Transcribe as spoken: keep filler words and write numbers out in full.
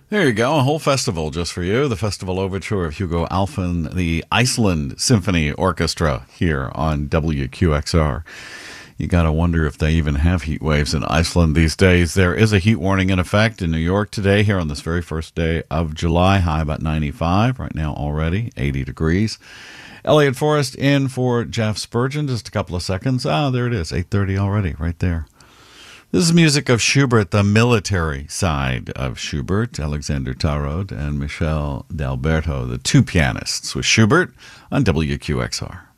There you go, a whole festival just for you. The Festival Overture of Hugo Alphen, the Iceland Symphony Orchestra here on W Q X R. You got to wonder if they even have heat waves in Iceland these days. There is a heat warning in effect in New York today, here on this very first day of July. High about ninety-five, right now already, eighty degrees. Elliot Forrest in for Jeff Spurgeon, just a couple of seconds. Ah, there it is, eight thirty already, right there. This is music of Schubert, the military side of Schubert, Alexander Tarot and Michel D'Alberto, the two pianists with Schubert on W Q X R.